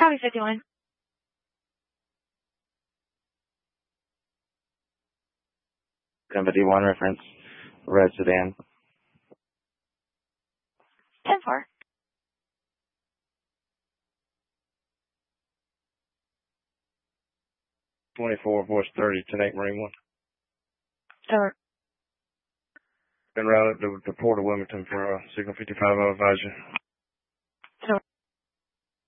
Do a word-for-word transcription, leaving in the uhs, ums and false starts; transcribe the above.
Copy fifty-one. seventy-one reference, red sedan. ten four. twenty-four, voice thirty, ten eight Marine one. Over. Been routed to, to Port of Wilmington for uh, signal fifty-five, I'll advise you.